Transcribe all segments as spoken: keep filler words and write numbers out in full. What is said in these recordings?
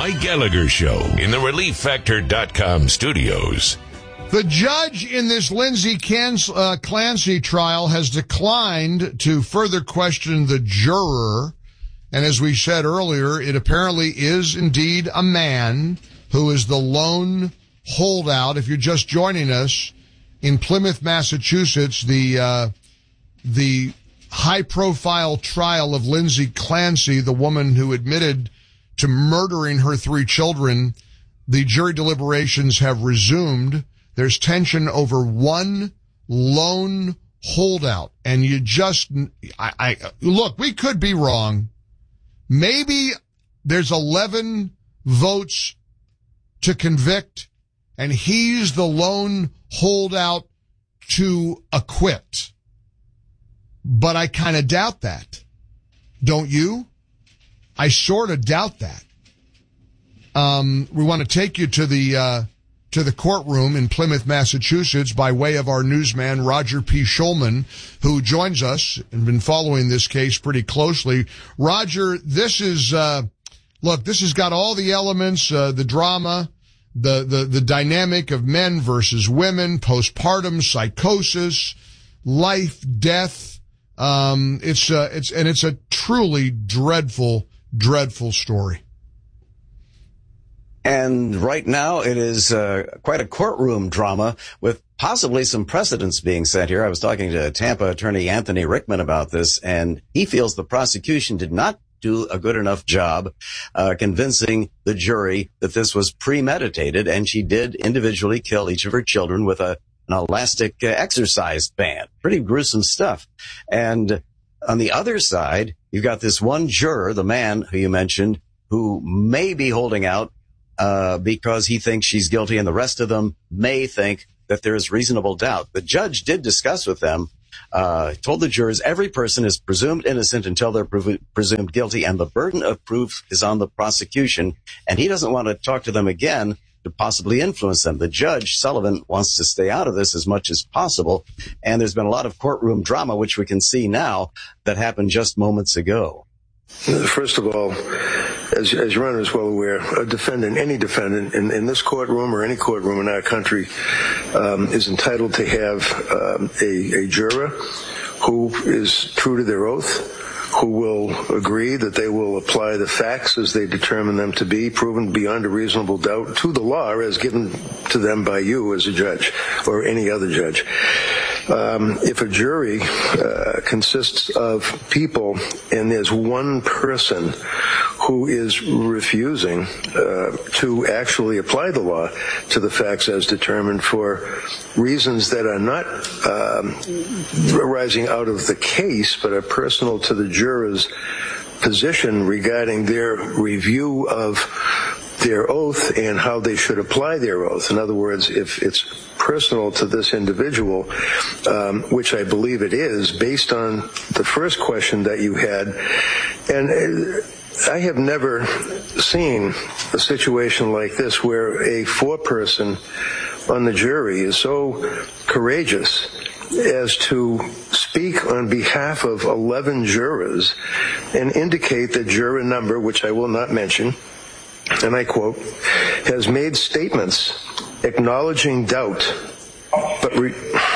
Mike Gallagher Show in the Relief Factor dot com studios. The judge in this Lindsay Cans- uh, Clancy trial has declined to further question the juror. And as we said earlier, it apparently is indeed a man who is the lone holdout. If you're just joining us, in Plymouth, Massachusetts, the uh, the high-profile trial of Lindsay Clancy, the woman who admitted to murdering her three children, the jury deliberations have resumed. There's tension over one lone holdout. And you just, I, I look, we could be wrong. Maybe there's eleven votes to convict, and he's the lone holdout to acquit. But I kind of doubt that. Don't you? I sort of doubt that. Um, we want to take you to the, uh, to the courtroom in Plymouth, Massachusetts by way of our newsman, Roger P. Schulman, who joins us and been following this case pretty closely. Roger, this is, uh, look, this has got all the elements, uh, the drama, the, the, the dynamic of men versus women, postpartum, psychosis, life, death. Um, it's, uh, it's, and it's a truly dreadful, dreadful story. And right now it is uh, quite a courtroom drama with possibly some precedents being set here. I was talking to Tampa attorney Anthony Rickman about this, and he feels the prosecution did not do a good enough job uh, convincing the jury that this was premeditated, and she did individually kill each of her children with a an elastic uh, exercise band. Pretty gruesome stuff. And on the other side, you've got this one juror, the man who you mentioned, who may be holding out uh because he thinks she's guilty, and the rest of them may think that there is reasonable doubt. The judge did discuss with them, uh told the jurors every person is presumed innocent until they're pre- presumed guilty, and the burden of proof is on the prosecution, and he doesn't want to talk to them again to possibly influence them. The judge, Sullivan, wants to stay out of this as much as possible, and there's been a lot of courtroom drama, which we can see now, that happened just moments ago. First of all, as, as your Honor is well aware, a defendant, any defendant in, in this courtroom or any courtroom in our country um, is entitled to have um, a, a juror who is true to their oath, who will agree that they will apply the facts as they determine them to be, proven beyond a reasonable doubt to the law as given to them by you as a judge or any other judge. Um, if a jury uh, consists of people and there's one person who is refusing uh, to actually apply the law to the facts as determined for reasons that are not um, arising out of the case but are personal to the juror's position regarding their review of their oath and how they should apply their oath. In other words, if it's personal to this individual, um, which I believe it is, based on the first question that you had, and I have never seen a situation like this where a foreperson on the jury is so courageous as to speak on behalf of eleven jurors and indicate that juror number, which I will not mention, and I quote, has made statements acknowledging doubt, but re-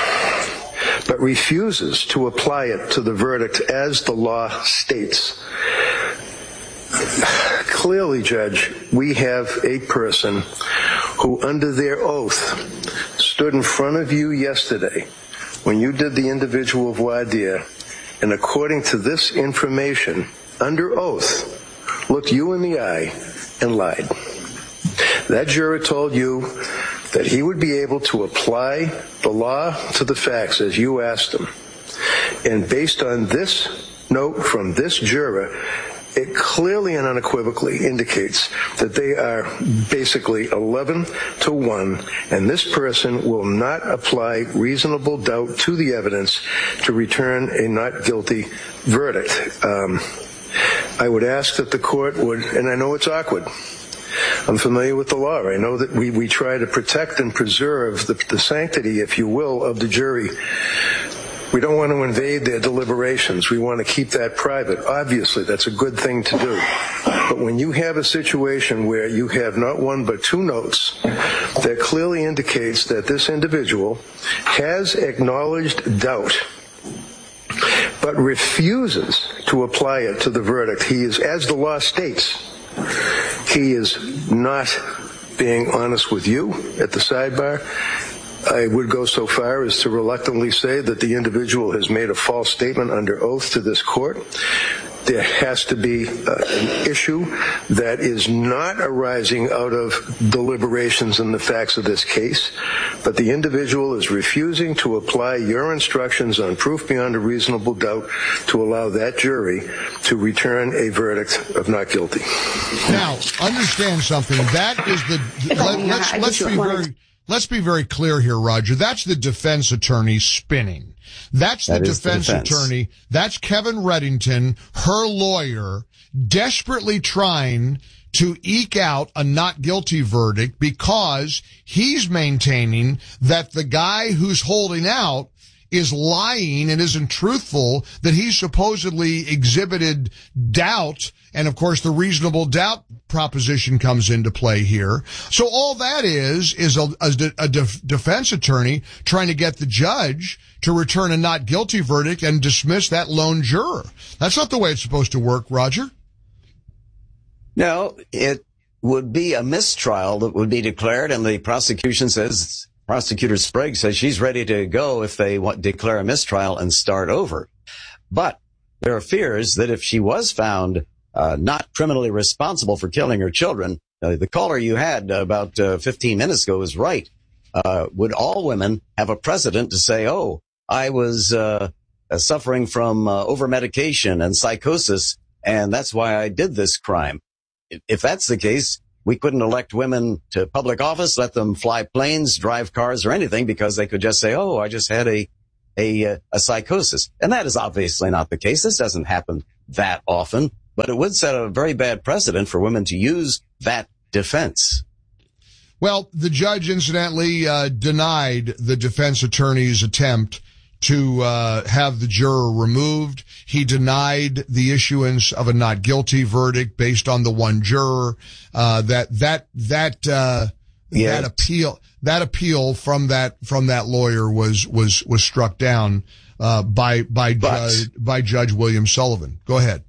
but refuses to apply it to the verdict as the law states. Clearly, Judge, we have a person who, under their oath, stood in front of you yesterday when you did the individual voir dire, and according to this information, under oath, looked you in the eye and lied. That juror told you that he would be able to apply the law to the facts as you asked him. And based on this note from this juror, it clearly and unequivocally indicates that they are basically eleven to one, and this person will not apply reasonable doubt to the evidence to return a not guilty verdict. Um, I would ask that the court would, and I know it's awkward, I'm familiar with the law. I know that we, we try to protect and preserve the, the sanctity, if you will, of the jury. We don't want to invade their deliberations. We want to keep that private. Obviously, that's a good thing to do. But when you have a situation where you have not one but two notes that clearly indicates that this individual has acknowledged doubt but refuses to apply it to the verdict, he is, as the law states, he is not being honest with you at the sidebar. I would go so far as to reluctantly say that the individual has made a false statement under oath to this court. There has to be uh, an issue that is not arising out of deliberations in the facts of this case, but the individual is refusing to apply your instructions on proof beyond a reasonable doubt to allow that jury to return a verdict of not guilty. Now, understand something. That is the, let, let's, let's be very, let's be very clear here, Roger. That's the defense attorney spinning. That's the, that defense, the defense attorney. That's Kevin Reddington, her lawyer, desperately trying to eke out a not guilty verdict because he's maintaining that the guy who's holding out is lying and isn't truthful, that he supposedly exhibited doubt. And of course, the reasonable doubt proposition comes into play here. So all that is, is a, a, a def, defense attorney trying to get the judge to return a not guilty verdict and dismiss that lone juror. That's not the way it's supposed to work, Roger. No, it would be a mistrial that would be declared, and the prosecution says, Prosecutor Sprague says she's ready to go if they want, declare a mistrial and start over. But there are fears that if she was found uh, not criminally responsible for killing her children, uh, the caller you had about uh, fifteen minutes ago was right. Uh, would all women have a precedent to say, oh, I was uh, suffering from uh, over-medication and psychosis, and that's why I did this crime? If that's the case, we couldn't elect women to public office, let them fly planes, drive cars, or anything, because they could just say, oh, I just had a, a, a psychosis. And that is obviously not the case. This doesn't happen that often, but it would set a very bad precedent for women to use that defense. Well, the judge, incidentally, uh, denied the defense attorney's attempt to uh have the juror removed. He denied the issuance of a not guilty verdict based on the one juror. Uh that that that uh yeah. that appeal that appeal from that from that lawyer was was was struck down uh by by but, Judge by Judge William Sullivan. Go ahead.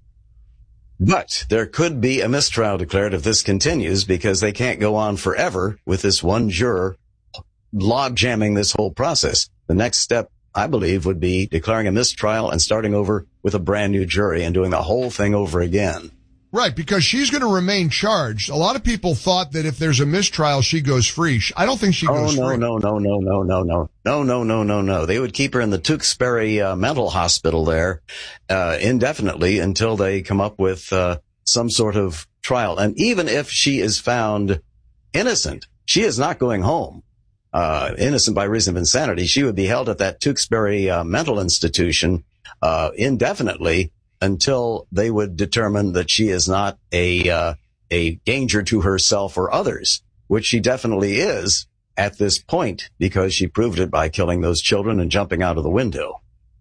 But there could be a mistrial declared if this continues, because they can't go on forever with this one juror log jamming this whole process. The next step, I believe, would be declaring a mistrial and starting over with a brand new jury and doing the whole thing over again. Right, because she's going to remain charged. A lot of people thought that if there's a mistrial, she goes free. I don't think she goes oh, no, free. no, no, no, no, no, no, no, no, no, no, no. They would keep her in the Tewksbury uh, mental hospital there uh, indefinitely until they come up with uh, some sort of trial. And even if she is found innocent, she is not going home. Uh, innocent by reason of insanity, she would be held at that Tewksbury uh, mental institution uh, indefinitely until they would determine that she is not a uh, a danger to herself or others, which she definitely is at this point, because she proved it by killing those children and jumping out of the window.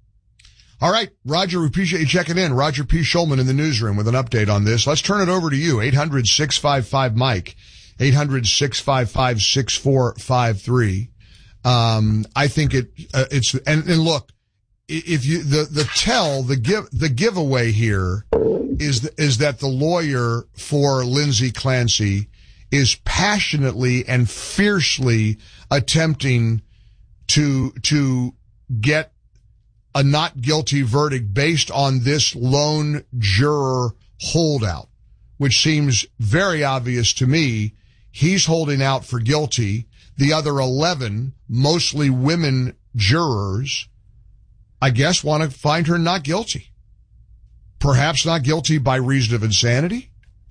All right, Roger, we appreciate you checking in. Roger P. Schulman in the newsroom with an update on this. Let's turn it over to you, eight hundred, six five five, Mike. eight hundred, six five five, six four five three. Um, I think it, uh, it's, and, and look, if you, the, the tell, the give, the giveaway here is, is that the lawyer for Lindsay Clancy is passionately and fiercely attempting to, to get a not guilty verdict based on this lone juror holdout, which seems very obvious to me. He's holding out for guilty. The other eleven, mostly women jurors, I guess want to find her not guilty. Perhaps not guilty by reason of insanity.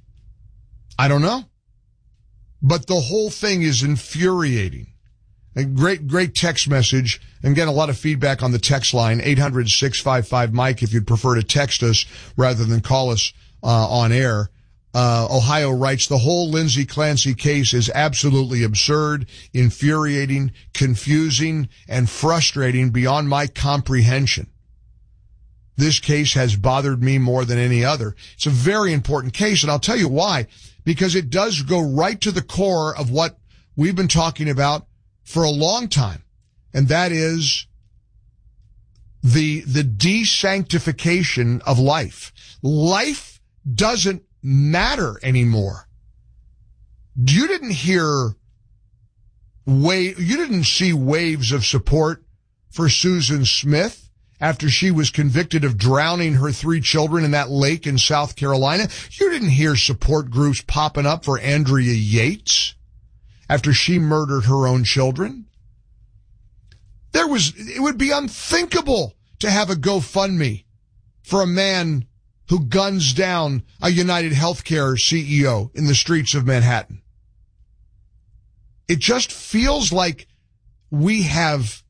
I don't know. But the whole thing is infuriating. A great, great text message, and get a lot of feedback on the text line, eight hundred, six five five, Mike, if you'd prefer to text us rather than call us uh, on air. Uh, Ohio writes, the whole Lindsay Clancy case is absolutely absurd, infuriating, confusing, and frustrating beyond my comprehension. this case has bothered me more than any other. It's a very important case, and I'll tell you why. Because it does go right to the core of what we've been talking about for a long time, and that is the the desanctification of life. Life doesn't matter anymore. You didn't hear wave, you didn't see waves of support for Susan Smith after she was convicted of drowning her three children in that lake in South Carolina. You didn't hear support groups popping up for Andrea Yates after she murdered her own children. There was, it would be unthinkable to have a GoFundMe for a man who guns down a United Healthcare C E O in the streets of Manhattan. It just feels like we have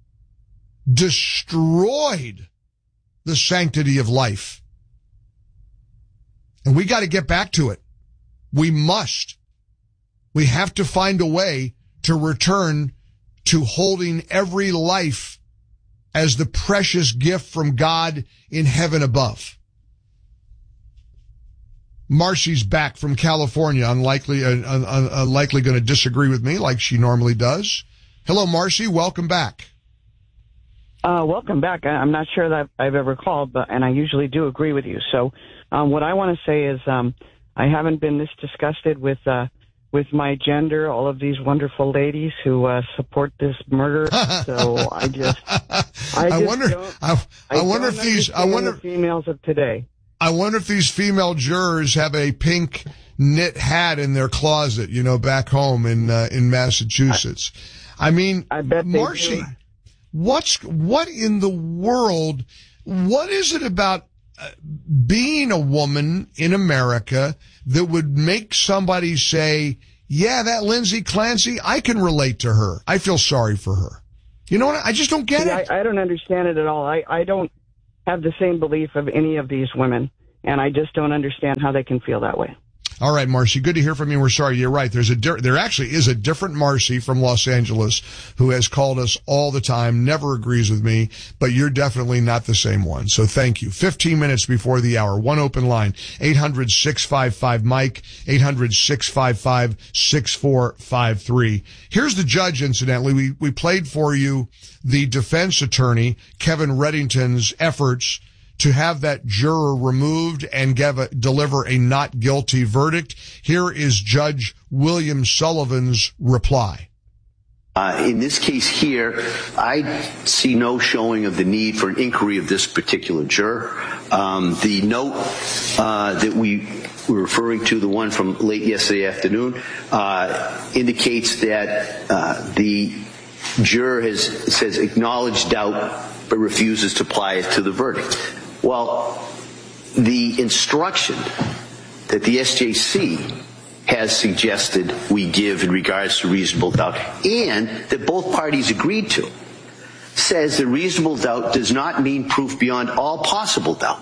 destroyed the sanctity of life. And we got to get back to it. We must. We have to find a way to return to holding every life as the precious gift from God in heaven above. Marcy's back from California, unlikely, uh, uh, unlikely going to disagree with me like she normally does. Hello, Marcy. Welcome back. Uh, welcome back. I'm not sure that I've ever called, but and I usually do agree with you. So um, what I want to say is um, I haven't been this disgusted with uh, with my gender, all of these wonderful ladies who uh, support this murder. So I just, I, just I wonder, don't, I, I, I wonder don't if these, I wonder the females of today. I wonder if these female jurors have a pink knit hat in their closet, you know, back home in uh, in Massachusetts. I, I mean, I bet Marcy. They do. What's, what in the world, what is it about uh, being a woman in America that would make somebody say, yeah, that Lindsay Clancy, I can relate to her. I feel sorry for her. You know what? I just don't get See, it. I, I don't understand it at all. I, I don't have the same belief of any of these women, and I just don't understand how they can feel that way. All right, Marcy, good to hear from you. We're sorry. You're right. There's a di- there actually is a different Marcy from Los Angeles who has called us all the time, never agrees with me, but you're definitely not the same one. So thank you. fifteen minutes before the hour, one open line, eight hundred, six five five, Mike, eight hundred, six five five, six four five three. Here's the judge, incidentally. We, we played for you the defense attorney, Kevin Reddington's efforts to have that juror removed and give a, deliver a not guilty verdict. Here is Judge William Sullivan's reply. Uh, in this case here, I see no showing of the need for an inquiry of this particular juror. Um, the note uh, that we were referring to, the one from late yesterday afternoon, uh, indicates that uh, the juror has says acknowledged doubt but refuses to apply it to the verdict. Well, the instruction that the S J C has suggested we give in regards to reasonable doubt, and that both parties agreed to, says that reasonable doubt does not mean proof beyond all possible doubt.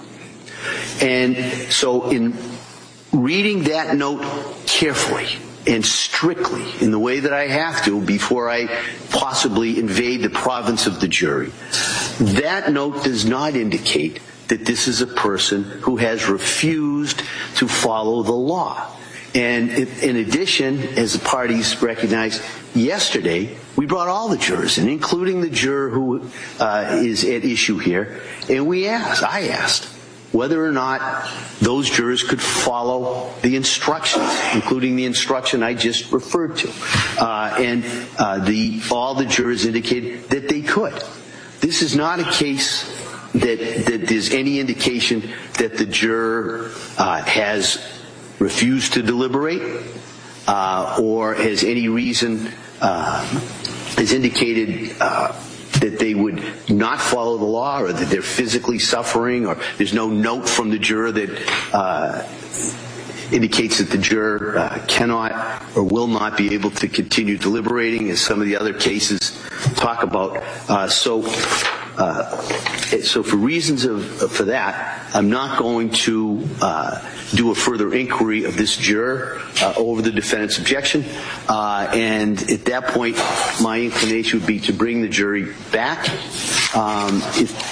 And so in reading that note carefully and strictly in the way that I have to before I possibly invade the province of the jury, that note does not indicate that this is a person who has refused to follow the law. And in addition, as the parties recognized yesterday, we brought all the jurors in, including the juror who uh, is at issue here, and we asked, I asked, whether or not those jurors could follow the instructions, including the instruction I just referred to. Uh, and uh, the all the jurors indicated that they could. This is not a case that, that there's any indication that the juror uh, has refused to deliberate uh, or has any reason, uh, has indicated uh, that they would not follow the law or that they're physically suffering, or there's no note from the juror that uh, indicates that the juror uh, cannot or will not be able to continue deliberating, as some of the other cases talk about. Uh, so, uh, so for reasons of for that, I'm not going to uh, do a further inquiry of this juror uh, over the defendant's objection. Uh, and at that point, my inclination would be to bring the jury back. Um, if,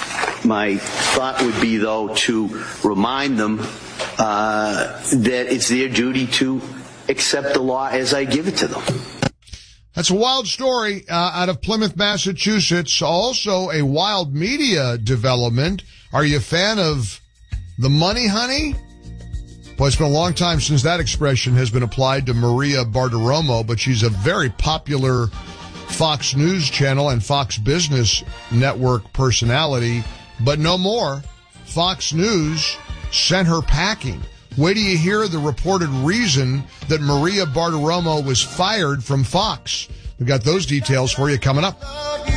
my thought would be, though, to remind them uh, that it's their duty to accept the law as I give it to them. That's a wild story uh, out of Plymouth, Massachusetts. Also a wild media development. Are you a fan of the money, honey? Well, it's been a long time since that expression has been applied to Maria Bartiromo, but she's a very popular Fox News Channel and Fox Business Network personality, but no more. Fox News sent her packing. Wait till you hear the reported reason that Maria Bartiromo was fired from Fox. We've got those details for you coming up. You,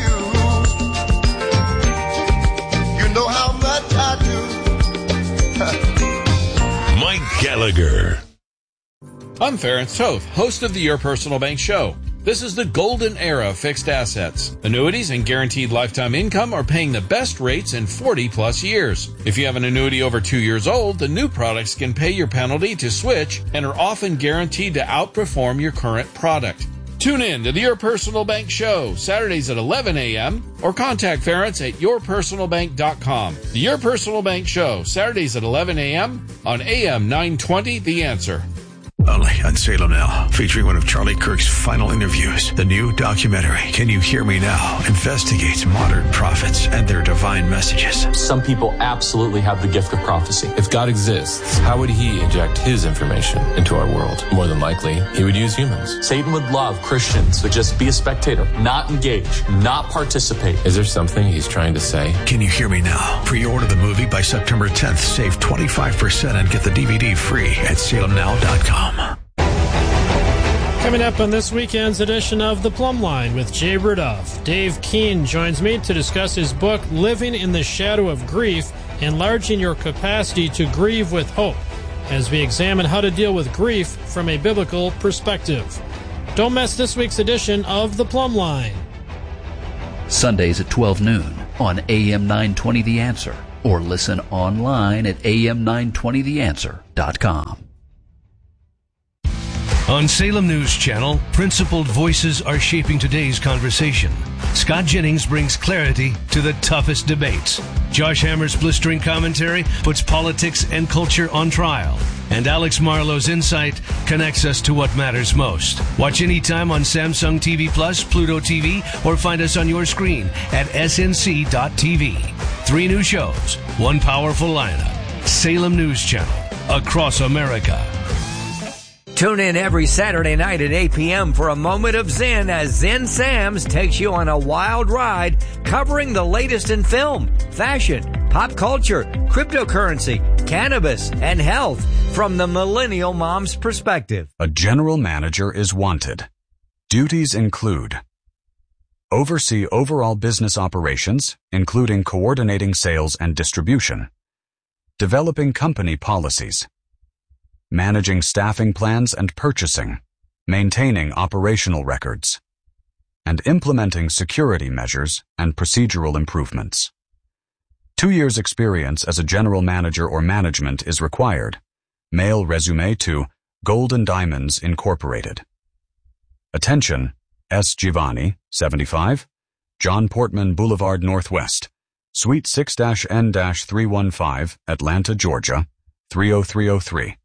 you know how much I do. Mike Gallagher. I'm Ference Toth, host of the Your Personal Bank Show. This is the golden era of fixed assets. Annuities and guaranteed lifetime income are paying the best rates in forty plus years. If you have an annuity over two years old, the new products can pay your penalty to switch and are often guaranteed to outperform your current product. Tune in to the Your Personal Bank Show, Saturdays at eleven a.m. or contact Ference at your personal bank dot com. The Your Personal Bank Show, Saturdays at eleven a.m. on A M nine twenty, The Answer. Only on Salem Now, featuring one of Charlie Kirk's final interviews. The new documentary, Can You Hear Me Now?, investigates modern prophets and their divine messages. Some people absolutely have the gift of prophecy. If God exists, how would he inject his information into our world? More than likely, he would use humans. Satan would love Christians to just be a spectator, not engage, not participate. Is there something he's trying to say? Can You Hear Me Now? Pre-order the movie by September tenth. Save twenty-five percent and get the D V D free at salem now dot com. Coming up on this weekend's edition of The Plumb Line with Jay Rudolph, Dave Keene joins me to discuss his book, Living in the Shadow of Grief, Enlarging Your Capacity to Grieve with Hope, as we examine how to deal with grief from a biblical perspective. Don't miss this week's edition of The Plumb Line. Sundays at twelve noon on A M nine twenty The Answer, or listen online at A M nine twenty the answer dot com. On Salem News Channel, principled voices are shaping today's conversation. Scott Jennings brings clarity to the toughest debates. Josh Hammer's blistering commentary puts politics and culture on trial. And Alex Marlowe's insight connects us to what matters most. Watch anytime on Samsung T V Plus, Pluto T V, or find us on your screen at S N C dot T V. Three new shows, one powerful lineup. Salem News Channel, across America. Tune in every Saturday night at eight p.m. for a moment of Zen as Zen Sam's takes you on a wild ride covering the latest in film, fashion, pop culture, cryptocurrency, cannabis, and health from the millennial mom's perspective. A general manager is wanted. Duties include oversee overall business operations, including coordinating sales and distribution, developing company policies, managing staffing plans and purchasing, maintaining operational records, and implementing security measures and procedural improvements. Two years experience as a general manager or management is required. Mail resume to Golden Diamonds Incorporated. Attention, S. Giovanni, seventy-five, John Portman Boulevard Northwest, Suite six N three one five, Atlanta, Georgia, three oh three oh three.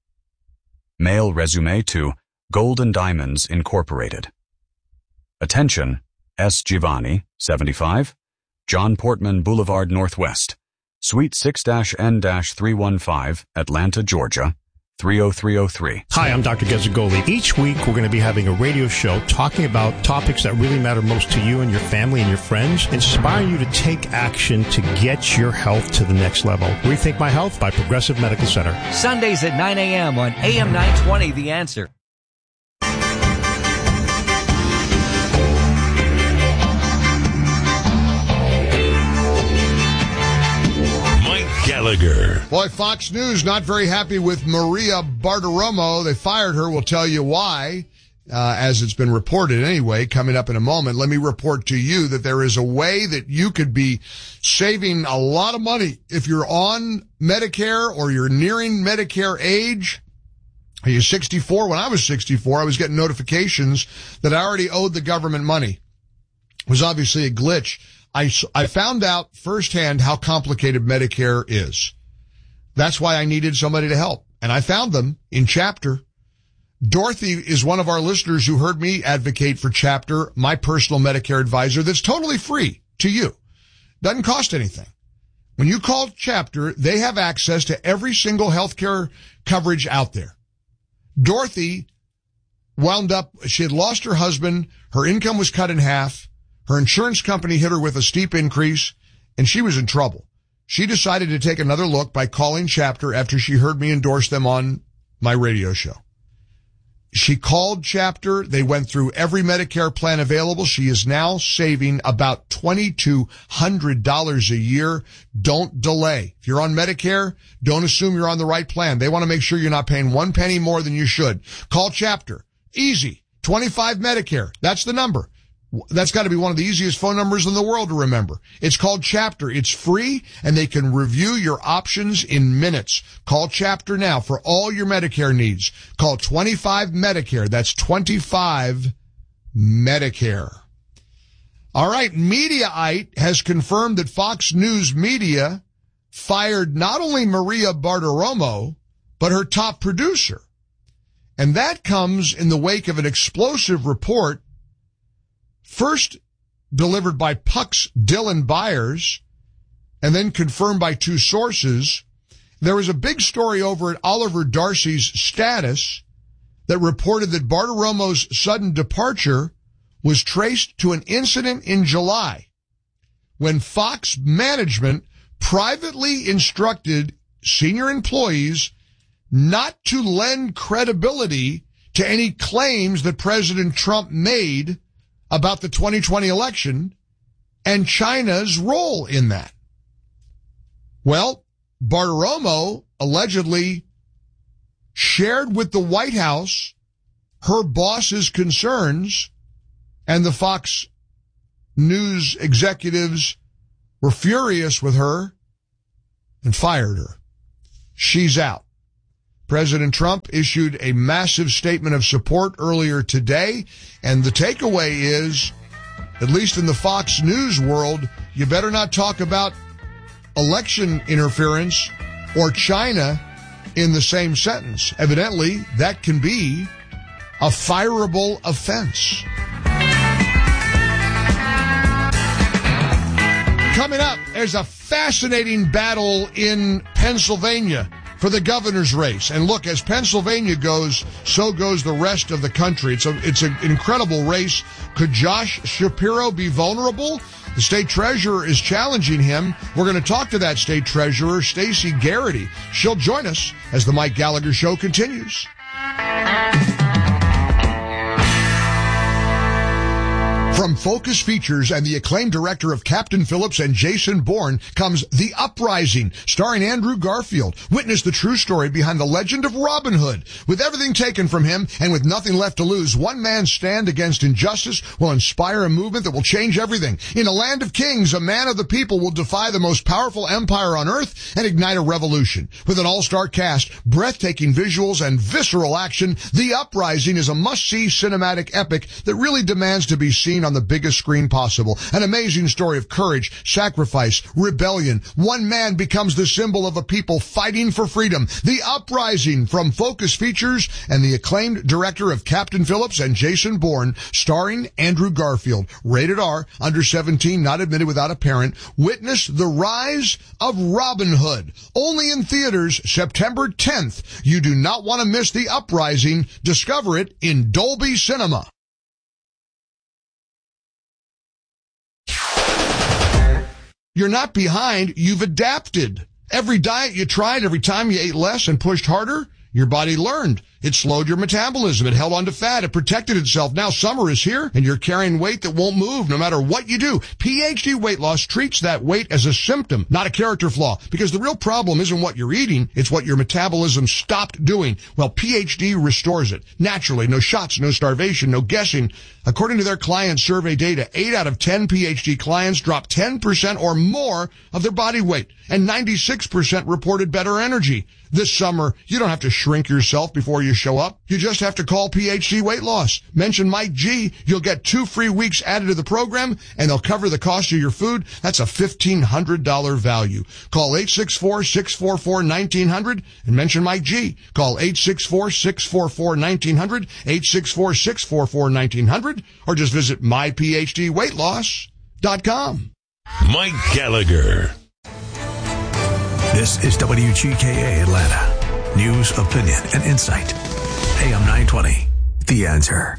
Mail resume to Golden Diamonds Incorporated. Attention, S. Giovanni, seventy-five, John Portman Boulevard Northwest, Suite six N three one five, Atlanta, Georgia, three oh three oh three. Hi, I'm Doctor Gezagoli. Each week, we're going to be having a radio show talking about topics that really matter most to you and your family and your friends, inspiring you to take action to get your health to the next level. Rethink My Health by Progressive Medical Center. Sundays at nine a.m. on A M nine twenty, The Answer. Gallagher. Boy, Fox News not very happy with Maria Bartiromo. They fired her. We'll tell you why, uh, as it's been reported anyway, coming up in a moment. Let me report to you that there is a way that you could be saving a lot of money if you're on Medicare or you're nearing Medicare age. Are you sixty-four? When I was sixty-four, I was getting notifications that I already owed the government money. It was obviously a glitch I, I found out firsthand how complicated Medicare is. That's why I needed somebody to help. And I found them in Chapter. Dorothy is one of our listeners who heard me advocate for Chapter, my personal Medicare advisor, that's totally free to you. Doesn't cost anything. When you call Chapter, they have access to every single healthcare coverage out there. Dorothy wound up, she had lost her husband, her income was cut in half, her insurance company hit her with a steep increase, and she was in trouble. She decided to take another look by calling Chapter after she heard me endorse them on my radio show. She called Chapter. They went through every Medicare plan available. She is now saving about twenty-two hundred dollars a year. Don't delay. If you're on Medicare, don't assume you're on the right plan. They want to make sure you're not paying one penny more than you should. Call Chapter. Easy. twenty-five Medicare. That's the number. That's got to be one of the easiest phone numbers in the world to remember. It's called Chapter. It's free, and they can review your options in minutes. Call Chapter now for all your Medicare needs. Call twenty-five Medicare. That's twenty-five Medicare. All right, Mediaite has confirmed that Fox News Media fired not only Maria Bartiromo, but her top producer. And that comes in the wake of an explosive report first delivered by Puck's Dylan Byers and then confirmed by two sources. There was a big story over at Oliver Darcy's Status that reported that Bartiromo's sudden departure was traced to an incident in July when Fox management privately instructed senior employees not to lend credibility to any claims that President Trump made about the twenty twenty election and China's role in that. Well, Bartiromo allegedly shared with the White House her boss's concerns, and the Fox News executives were furious with her and fired her. She's out. President Trump issued a massive statement of support earlier today, and the takeaway is, at least in the Fox News world, you better not talk about election interference or China in the same sentence. Evidently, that can be a fireable offense. Coming up, there's a fascinating battle in Pennsylvania for the governor's race. And look, as Pennsylvania goes, so goes the rest of the country. It's a, it's an incredible race. Could Josh Shapiro be vulnerable? The state treasurer is challenging him. We're going to talk to that state treasurer, Stacey Garrity. She'll join us as the Mike Gallagher Show continues. From Focus Features and the acclaimed director of Captain Phillips and Jason Bourne comes The Uprising, starring Andrew Garfield. Witness the true story behind the legend of Robin Hood. With everything taken from him and with nothing left to lose, one man's stand against injustice will inspire a movement that will change everything. In a land of kings, a man of the people will defy the most powerful empire on earth and ignite a revolution. With an all-star cast, breathtaking visuals, and visceral action, The Uprising is a must-see cinematic epic that really demands to be seen on the biggest screen possible. An amazing story of courage, sacrifice, rebellion. One man becomes the symbol of a people fighting for freedom. The Uprising from Focus Features and the acclaimed director of Captain Phillips and Jason Bourne, starring Andrew Garfield. Rated R, under seventeen, not admitted without a parent. Witness the rise of Robin Hood. Only in theaters September tenth. You do not want to miss The Uprising. Discover it in Dolby Cinema. You're not behind, you've adapted. Every diet you tried, every time you ate less and pushed harder, your body learned. It slowed your metabolism. It held on to fat. It protected itself. Now summer is here, and you're carrying weight that won't move no matter what you do. P H D Weight Loss treats that weight as a symptom, not a character flaw, because the real problem isn't what you're eating, it's what your metabolism stopped doing. Well, P H D restores it. Naturally, no shots, no starvation, no guessing. According to their client survey data, eight out of ten P H D clients dropped ten percent or more of their body weight, and ninety-six percent reported better energy. This summer, you don't have to shrink yourself before you you show up. You just have to call P H D Weight Loss. Mention Mike G. You'll get two free weeks added to the program, and they'll cover the cost of your food. That's a fifteen hundred dollars value. Call eight six four, six four four, one nine zero zero and mention Mike G. Call eight six four, six four four, one nine zero zero, eight six four, six four four, one nine zero zero, or just visit my p h d weight loss dot com. Mike Gallagher. This is W G K A Atlanta. News, opinion, and insight. A M nine twenty, The Answer.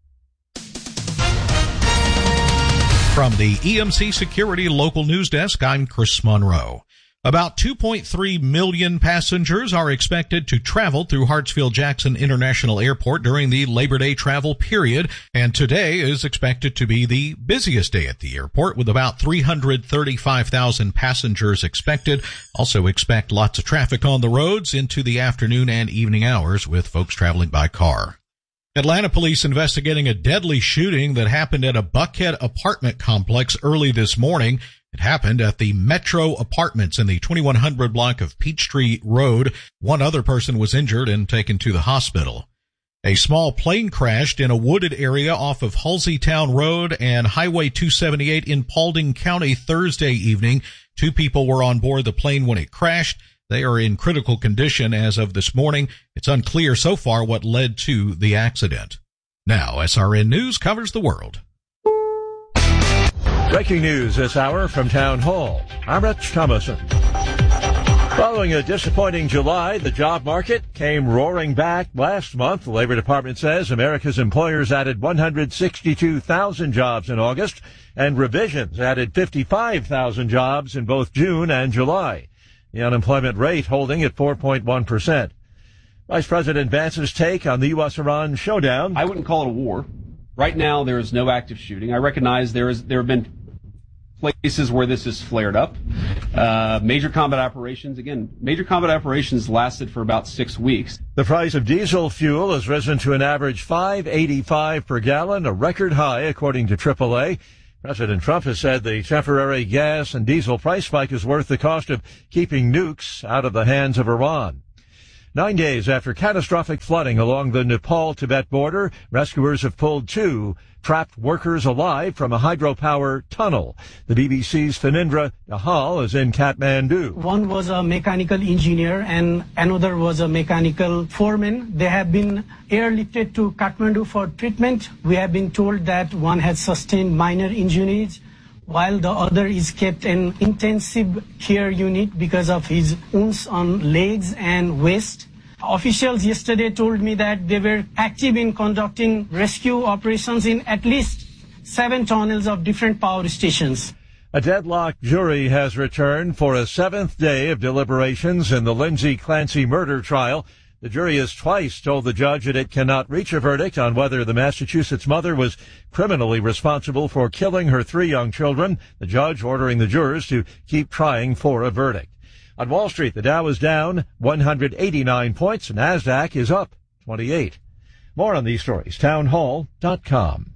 From the E M C Security Local News Desk, I'm Chris Monroe. About two point three million passengers are expected to travel through Hartsfield-Jackson International Airport during the Labor Day travel period, and today is expected to be the busiest day at the airport with about three hundred thirty-five thousand passengers expected. Also expect lots of traffic on the roads into the afternoon and evening hours with folks traveling by car. Atlanta police investigating a deadly shooting that happened at a Buckhead apartment complex early this morning. It happened at the Metro Apartments in the twenty-one hundred block of Peachtree Road. One other person was injured and taken to the hospital. A small plane crashed in a wooded area off of Halseytown Road and Highway two seventy-eight in Paulding County Thursday evening. Two people were on board the plane when it crashed. They are in critical condition as of this morning. It's unclear so far what led to the accident. Now, S R N News covers the world. Breaking news this hour from Town Hall. I'm Rich Thomason. Following a disappointing July, the job market came roaring back last month. The Labor Department says America's employers added one hundred sixty-two thousand jobs in August, and revisions added fifty-five thousand jobs in both June and July. The unemployment rate holding at four point one percent. Vice President Vance's take on the U S Iran showdown. I wouldn't call it a war. Right now, there is no active shooting. I recognize there is there have been places where this has flared up. Uh, major combat operations, again, major combat operations lasted for about six weeks. The price of diesel fuel has risen to an average five eighty-five per gallon, a record high, according to triple A. President Trump has said the temporary gas and diesel price spike is worth the cost of keeping nukes out of the hands of Iran. Nine days after catastrophic flooding along the Nepal-Tibet border, rescuers have pulled two trapped workers alive from a hydropower tunnel. The B B C's Phanindra Nahal is in Kathmandu. One was a mechanical engineer and another was a mechanical foreman. They have been airlifted to Kathmandu for treatment. We have been told that one has sustained minor injuries, while the other is kept in intensive care unit because of his wounds on legs and waist. Officials yesterday told me that they were active in conducting rescue operations in at least seven tunnels of different power stations. A deadlocked jury has returned for a seventh day of deliberations in the Lindsay Clancy murder trial. The jury has twice told the judge that it cannot reach a verdict on whether the Massachusetts mother was criminally responsible for killing her three young children, the judge ordering the jurors to keep trying for a verdict. On Wall Street, the Dow is down one hundred eighty-nine points, and NASDAQ is up twenty-eight. More on these stories, townhall dot com.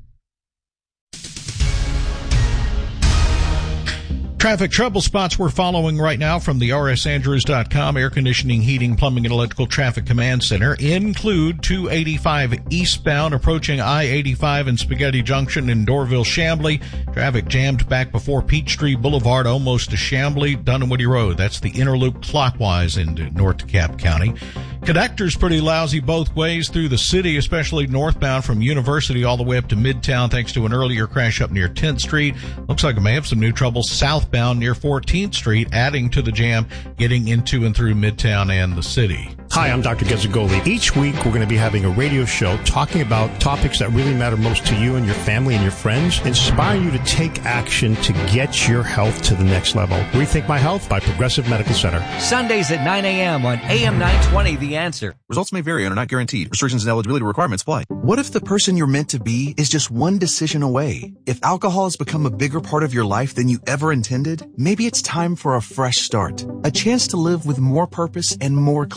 Traffic trouble spots we're following right now from the R S Andrews dot com Air Conditioning, Heating, Plumbing, and Electrical Traffic Command Center include two eighty-five eastbound approaching I eighty-five and Spaghetti Junction in Dorville, Chamblee. Traffic jammed back before Peachtree Boulevard almost to Chamblee, Dunwoody Road. That's the inner loop clockwise into North DeKalb County. Connectors pretty lousy both ways through the city, especially northbound from University all the way up to Midtown thanks to an earlier crash up near tenth Street. Looks like it may have some new trouble southbound near fourteenth Street, adding to the jam getting into and through Midtown and the city. Hi, I'm Doctor Gezzagoli. Each week we're going to be having a radio show talking about topics that really matter most to you and your family and your friends, inspiring you to take action to get your health to the next level. Rethink My Health by Progressive Medical Center. Sundays at nine a.m. on A M nine twenty, The Answer. Results may vary and are not guaranteed. Restrictions and eligibility requirements apply. What if the person you're meant to be is just one decision away? If alcohol has become a bigger part of your life than you ever intended, maybe it's time for a fresh start. A chance to live with more purpose and more clarity.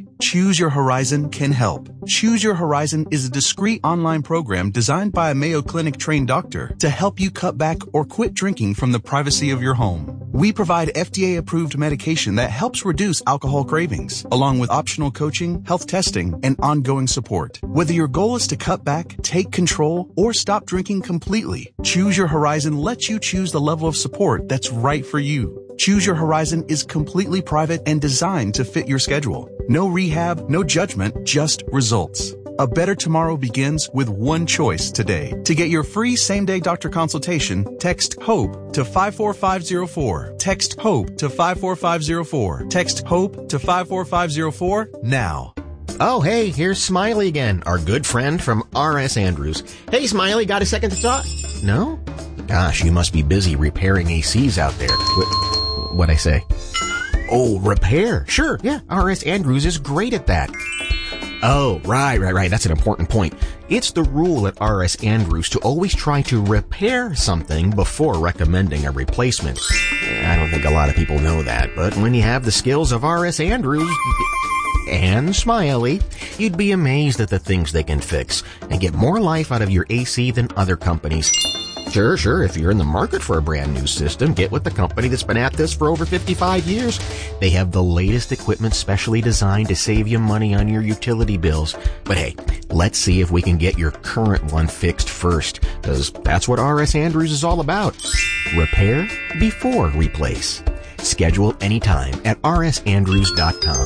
today. Choose Your Horizon can help. Choose Your Horizon is a discreet online program designed by a Mayo Clinic trained doctor to help you cut back or quit drinking from the privacy of your home. We provide F D A-approved medication that helps reduce alcohol cravings, along with optional coaching, health testing, and ongoing support. Whether your goal is to cut back, take control, or stop drinking completely, Choose Your Horizon lets you choose the level of support that's right for you. Choose Your Horizon is completely private and designed to fit your schedule. No rehab, no judgment, just results. A better tomorrow begins with one choice today. To get your free same-day doctor consultation, text HOPE to five four five zero four. Text HOPE to five four five zero four. Text HOPE to five four five zero four now. Oh, hey, here's Smiley again, our good friend from R S Andrews. Hey, Smiley, got a second to talk? No? Gosh, you must be busy repairing A Cs out there. What, what'd I say? Oh, repair. Sure, yeah, R S Andrews is great at that. Oh, right, right, right. That's an important point. It's the rule at R S Andrews to always try to repair something before recommending a replacement. I don't think a lot of people know that, but when you have the skills of R S Andrews and Smiley, you'd be amazed at the things they can fix and get more life out of your A C than other companies. Sure, sure, if you're in the market for a brand new system, get with the company that's been at this for over fifty-five years. They have the latest equipment specially designed to save you money on your utility bills. But hey, let's see if we can get your current one fixed first, because that's what R S Andrews is all about. Repair before replace. Schedule anytime at r s andrews dot com.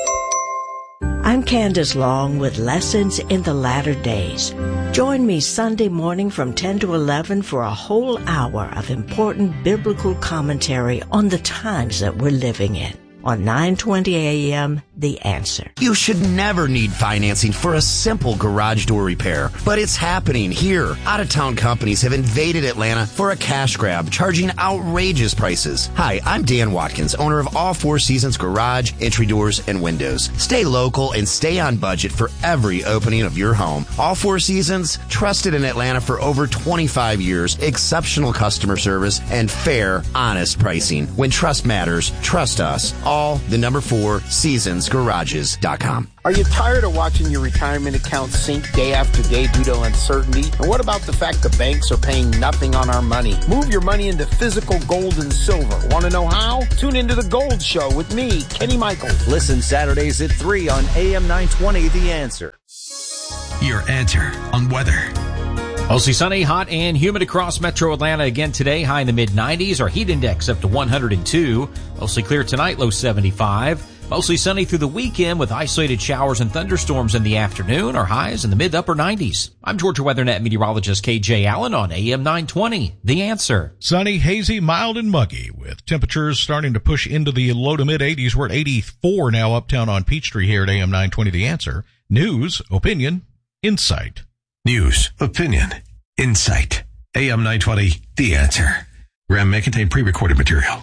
I'm Candace Long with Lessons in the Latter Days. Join me Sunday morning from ten to eleven for a whole hour of important biblical commentary on the times that we're living in. On nine twenty A M, The Answer. You should never need financing for a simple garage door repair, but it's happening here. Out-of-town companies have invaded Atlanta for a cash grab, charging outrageous prices. Hi, I'm Dan Watkins, owner of All Four Seasons Garage, Entry Doors, and Windows. Stay local and stay on budget for every opening of your home. All Four Seasons, trusted in Atlanta for over twenty-five years, exceptional customer service, and fair, honest pricing. When trust matters, trust us. All the number four seasons garages dot com. Are you tired of watching your retirement account sink day after day due to uncertainty? And what about the fact the banks are paying nothing on our money? Move your money into physical gold and silver. Want to know how? Tune into The Gold Show with me, Kenny Michaels. Listen Saturdays at three on A M nine twenty, The Answer. Your answer on weather. Mostly sunny, hot, and humid across metro Atlanta again today. High in the mid nineties. Our heat index up to one hundred two. Mostly clear tonight, low seventy-five. Mostly sunny through the weekend with isolated showers and thunderstorms in the afternoon. Our highs in the mid upper nineties. I'm Georgia WeatherNet meteorologist K J Allen on A M nine twenty. The Answer. Sunny, hazy, mild, and muggy with temperatures starting to push into the low to mid eighties. We're at eighty-four now uptown on Peachtree here at A M nine twenty. The Answer. News, opinion, insight. News, opinion, insight. A M nine twenty, The Answer. Program may contain pre-recorded material.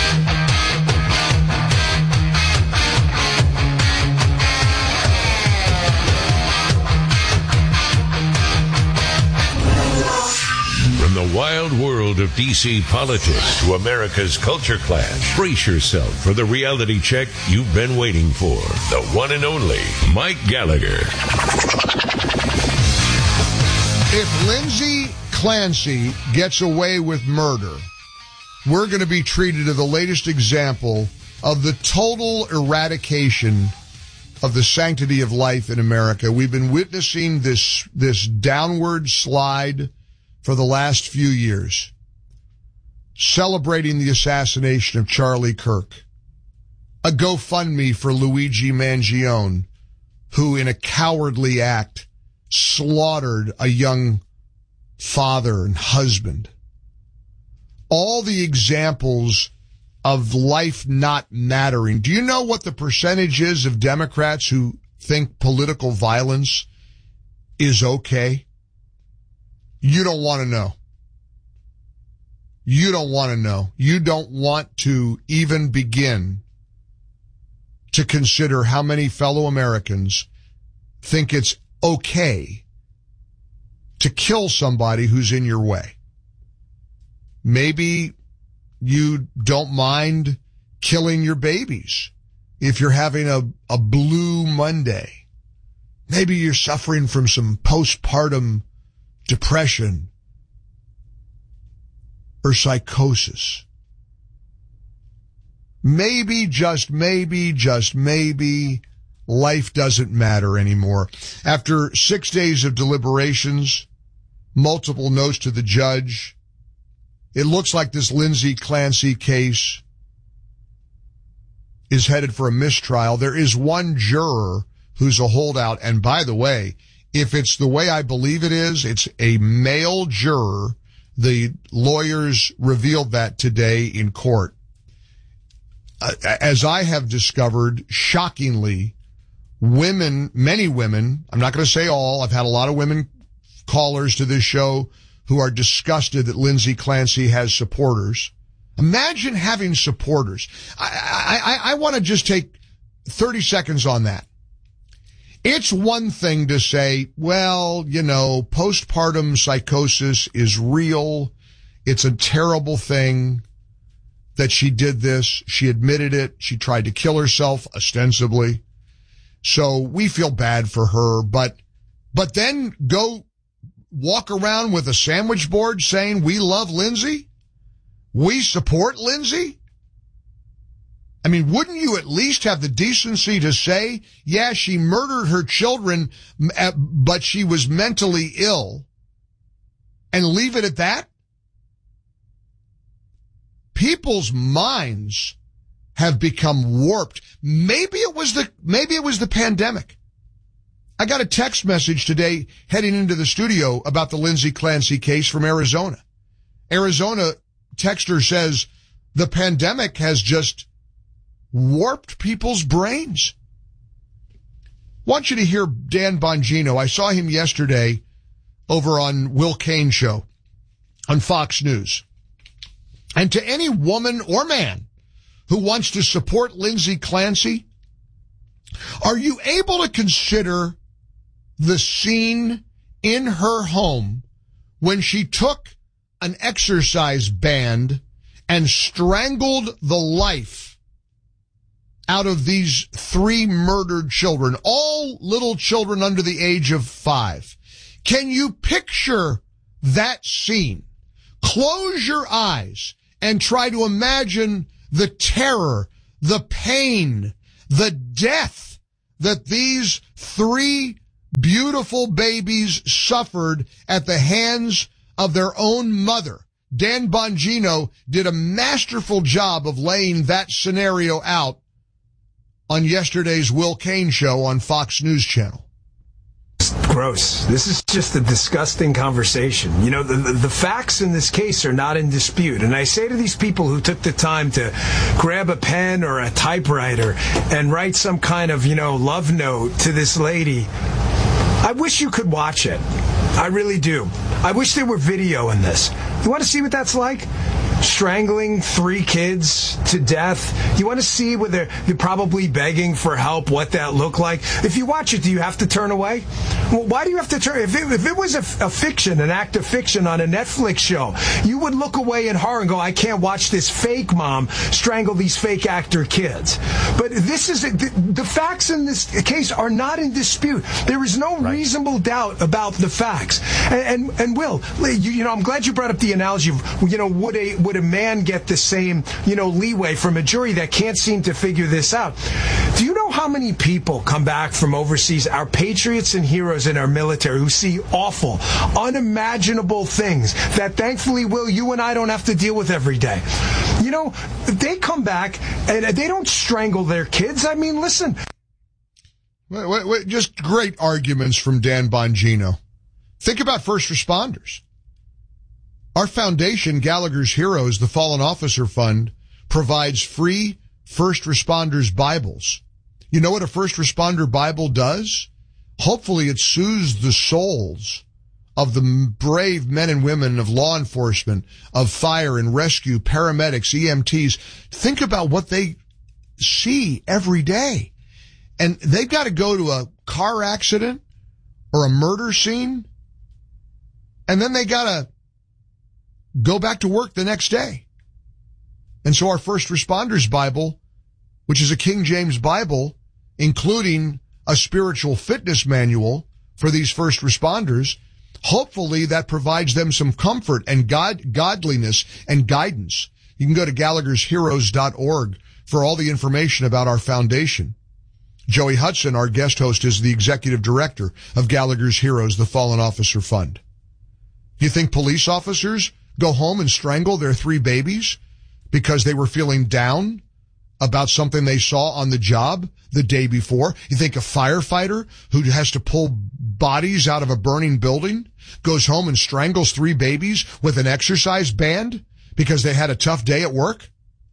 From the wild world of D C politics to America's culture clash, brace yourself for the reality check you've been waiting for. The one and only Mike Gallagher. If Lindsay Clancy gets away with murder, we're going to be treated to the latest example of the total eradication of the sanctity of life in America. We've been witnessing this, this downward slide for the last few years, celebrating the assassination of Charlie Kirk, a GoFundMe for Luigi Mangione, who in a cowardly act slaughtered a young father and husband. All the examples of life not mattering. Do you know what the percentage is of Democrats who think political violence is okay? You don't want to know. You don't want to know. You don't want to even begin to consider how many fellow Americans think it's okay to kill somebody who's in your way. Maybe you don't mind killing your babies. if you're having a, a blue Monday. Maybe you're suffering from some postpartum depression or psychosis. Maybe, just maybe, just maybe, life doesn't matter anymore. After six days of deliberations, multiple notes to the judge, it looks like this Lindsay Clancy case is headed for a mistrial. There is one juror who's a holdout. And by the way, if it's the way I believe it is, it's a male juror. The lawyers revealed that today in court. Uh, as I have discovered, shockingly, women, many women, I'm not going to say all, I've had a lot of women callers to this show who are disgusted that Lindsay Clancy has supporters. Imagine having supporters. I, I, I want to just take thirty seconds on that. It's one thing to say, well, you know, postpartum psychosis is real. It's a terrible thing that she did this. She admitted it. She tried to kill herself, ostensibly. So we feel bad for her, but, but then go walk around with a sandwich board saying we love Lindsay? We support Lindsay? I mean, wouldn't you at least have the decency to say, yeah, she murdered her children, but she was mentally ill, and leave it at that? People's minds have become warped. Maybe it was the, maybe it was the pandemic. I got a text message today heading into the studio about the Lindsay Clancy case from Arizona. Arizona texter says the pandemic has just warped people's brains. Want you to hear Dan Bongino. I saw him yesterday over on Will Cain show on Fox News. And to any woman or man who wants to support Lindsay Clancy, are you able to consider the scene in her home when she took an exercise band and strangled the life out of these three murdered children, all little children under the age of five? Can you picture that scene? Close your eyes and try to imagine the terror, the pain, the death that these three beautiful babies suffered at the hands of their own mother. Dan Bongino did a masterful job of laying that scenario out on yesterday's Will Cain show on Fox News Channel. Gross. This is just a disgusting conversation. You know, the, the, the facts in this case are not in dispute. And I say to these people who took the time to grab a pen or a typewriter and write some kind of, you know, love note to this lady, I wish you could watch it. I really do. I wish there were video in this. You want to see what that's like? Strangling three kids to death. You want to see where they're, they're probably begging for help, what that looked like? If you watch it, do you have to turn away? Well, why do you have to turn? If it, if it was a, a fiction, an act of fiction on a Netflix show, you would look away in horror and go, I can't watch this fake mom strangle these fake actor kids. But this is, the, the facts in this case are not in dispute. There is no right. reasonable doubt about the facts. And, and, and Will, you, you know, I'm glad you brought up the analogy of, you know, would a, would a man get the same, you know, leeway from a jury that can't seem to figure this out? Do you know how many people come back from overseas, our patriots and heroes in our military, who see awful, unimaginable things that thankfully, Will, you and I don't have to deal with every day? You know, they come back and they don't strangle their kids. I mean, listen. Wait, wait, wait, just great arguments from Dan Bongino. Think about first responders. Our foundation, Gallagher's Heroes, the Fallen Officer Fund, provides free first responders Bibles. You know what a first responder Bible does? Hopefully it soothes the souls of the brave men and women of law enforcement, of fire and rescue, paramedics, E M Ts. Think about what they see every day. And they've got to go to a car accident or a murder scene, and then they got to go back to work the next day. And so our First Responders Bible which is a King James Bible, including a spiritual fitness manual for these first responders. Hopefully that provides them some comfort and God, godliness and guidance. You can go to Gallagher's Heroes dot org for all the information about our foundation. Joey Hudson, our guest host, is the executive director of Gallagher's Heroes, the Fallen Officer Fund. Do you think police officers go home and strangle their three babies because they were feeling down about something they saw on the job the day before? You think a firefighter who has to pull bodies out of a burning building goes home and strangles three babies with an exercise band because they had a tough day at work?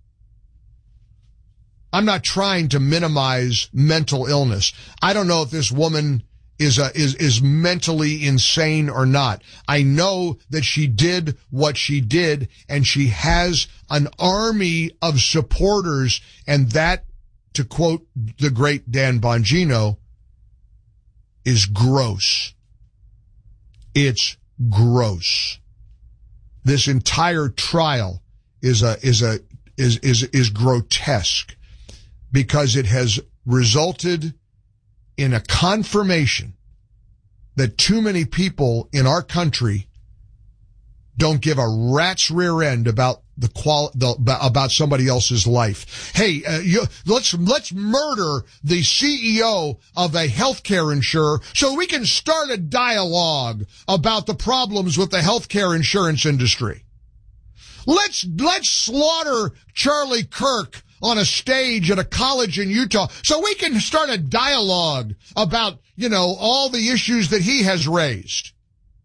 I'm not trying to minimize mental illness. I don't know if this woman is a, is is mentally insane or not. I know that she did what she did, and she has an army of supporters, and that, to quote the great Dan Bongino, is gross. It's gross. This entire trial is a is a is is is grotesque, because it has resulted in a confirmation that too many people in our country don't give a rat's rear end about the qual the, about somebody else's life. Hey, uh, you, let's let's murder the C E O of a healthcare insurer so we can start a dialogue about the problems with the healthcare insurance industry. Let's let's slaughter Charlie Kirk on a stage at a college in Utah so we can start a dialogue about, you know, all the issues that he has raised.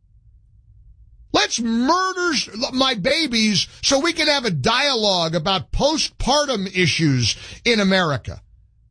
Let's murder my babies so we can have a dialogue about postpartum issues in America.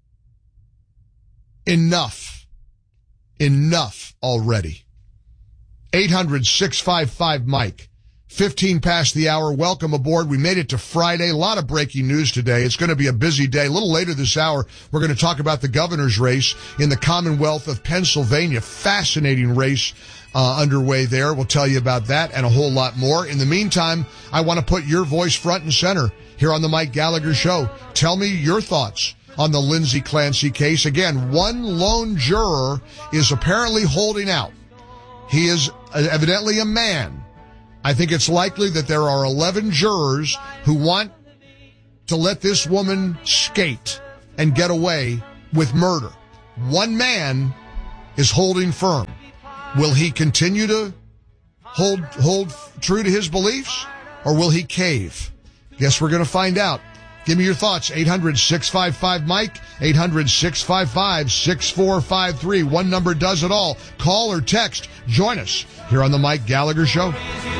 Enough. Enough already. eight hundred, six five five, Mike. fifteen past the hour. Welcome aboard. We made it to Friday. A lot of breaking news today. It's going to be a busy day. A little later this hour, we're going to talk about the governor's race in the Commonwealth of Pennsylvania. Fascinating race uh, underway there. We'll tell you about that and a whole lot more. In the meantime, I want to put your voice front and center here on the Mike Gallagher Show. Tell me your thoughts on the Lindsay Clancy case. Again, one lone juror is apparently holding out. He is evidently a man. I think it's likely that there are eleven jurors who want to let this woman skate and get away with murder. One man is holding firm. Will he continue to hold hold true to his beliefs, or will he cave? Guess we're going to find out. Give me your thoughts. eight hundred, six five five, Mike, eight hundred, six five five, six four five three. One number does it all. Call or text. Join us here on the Mike Gallagher Show.